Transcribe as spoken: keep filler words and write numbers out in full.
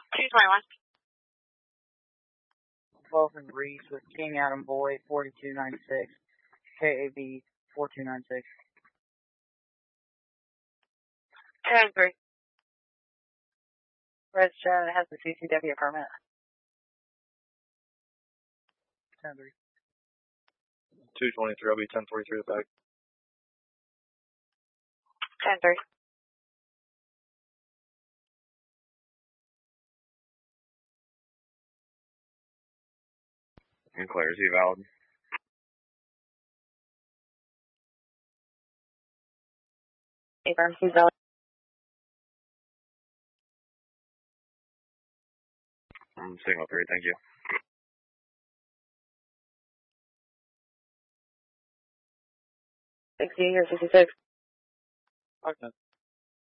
two twenty-one. Vulcan Reese with King Adam Boy, forty-two ninety-six, K A B, forty-two ninety-six. ten three. Red Shannon has the C C W permit. ten three. two twenty-three, I'll be ten forty-three the back. ten three. And Claire, is he valid? Affirm, he's valid. I'm signal three, thank you. sixty or sixty-six. Okay.